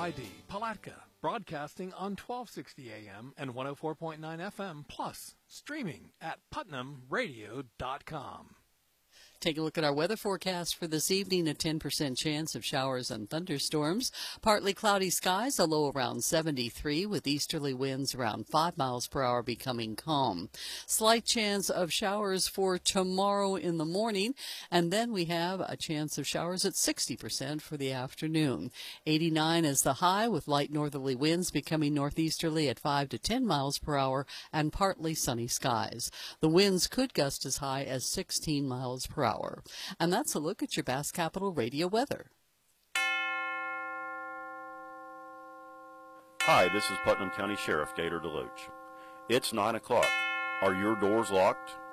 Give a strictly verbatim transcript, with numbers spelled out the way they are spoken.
I D, Palatka, broadcasting on twelve sixty A M and one oh four point nine F M, plus streaming at putnam radio dot com. Take a look at our weather forecast for this evening. A ten percent chance of showers and thunderstorms. Partly cloudy skies, a low around seventy-three, with easterly winds around five miles per hour becoming calm. Slight chance of showers for tomorrow in the morning, and then we have a chance of showers at sixty percent for the afternoon. eighty-nine is the high, with light northerly winds becoming northeasterly at five to ten miles per hour and partly sunny skies. The winds could gust as high as sixteen miles per hour. Hour. And that's a look at your Bass Capital Radio weather. Hi, this is Putnam County Sheriff Gator DeLoach. It's nine o'clock. Are your doors locked?